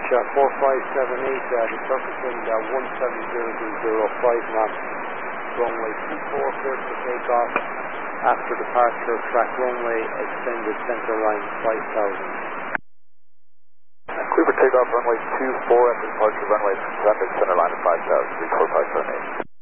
4578, the circuit wind 170.05 knots, runway 24 cleared for takeoff, after departure track runway extended center line 5000. Clear for takeoff runway 24 after departure runway extended center line of 5000, 34578.